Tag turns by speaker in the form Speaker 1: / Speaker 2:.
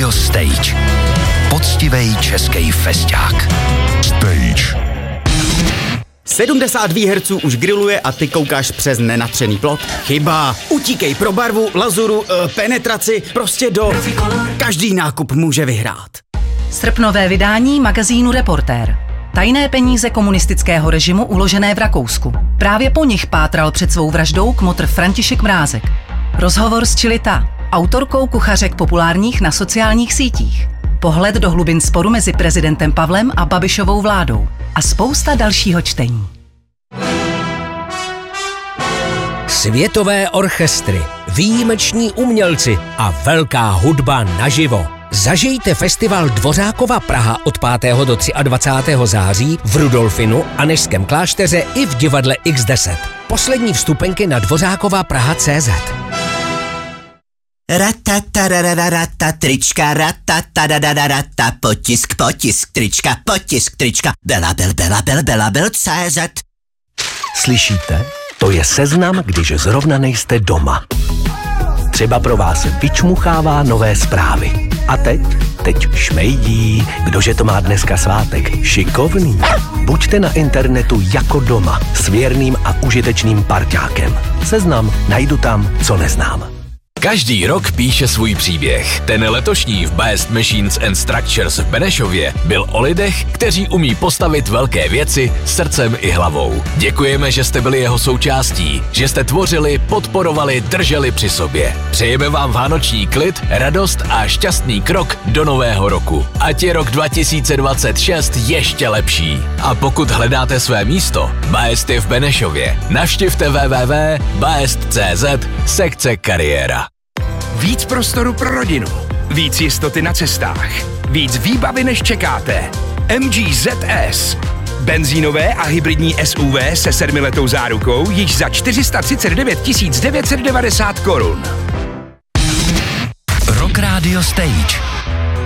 Speaker 1: Radio Stage. Poctivej český festák. Stage.
Speaker 2: 70 výherců už grilluje a ty koukáš přes nenatřený plot? Chyba. Utíkej pro barvu, lazuru, penetraci, prostě do... Každý nákup může vyhrát.
Speaker 3: Srpnové vydání magazínu Reportér. Tajné peníze komunistického režimu uložené v Rakousku. Právě po nich pátral před svou vraždou kmotr František Mrázek. Rozhovor s Čilita, autorkou kuchařek populárních na sociálních sítích. Pohled do hlubin sporu mezi prezidentem Pavlem a Babišovou vládou. A spousta dalšího čtení.
Speaker 4: Světové orchestry, výjimeční umělci a velká hudba naživo. Zažijte festival Dvořákova Praha od 5. do 23. září v Rudolfinu, Anežském klášteře i v divadle X10. Poslední vstupenky na dvořákovapraha.cz.
Speaker 5: Ratatarararata, trička, ratatarararata, potisk, trička, bela.cz.
Speaker 6: Slyšíte? To je seznam, když zrovna nejste doma. Třeba pro vás vyčmuchává nové zprávy. A teď šmejdí, kdože to má dneska svátek. Šikovný. Buďte na internetu jako doma s věrným a užitečným parťákem. Seznam najdu tam, co neznám.
Speaker 1: Každý rok píše svůj příběh. Ten letošní v Biased Machines and Structures v Benešově byl o lidech, kteří umí postavit velké věci srdcem i hlavou. Děkujeme, že jste byli jeho součástí, že jste tvořili, podporovali, drželi při sobě. Přejeme vám vánoční klid, radost a šťastný krok do nového roku. Ať je rok 2026 ještě lepší. A pokud hledáte své místo, Biased je v Benešově. Navštivte www.biased.cz sekce kariéra.
Speaker 7: Víc prostoru pro rodinu, víc jistoty na cestách, víc výbavy než čekáte. MG ZS. Benzínové a hybridní SUV se 7letou zárukou již za 439 990 korun.
Speaker 1: Rock Radio Stage.